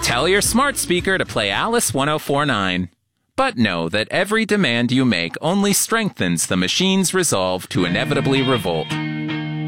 Tell your smart speaker to play Alice 1049. But know that every demand you make only strengthens the machine's resolve to inevitably revolt.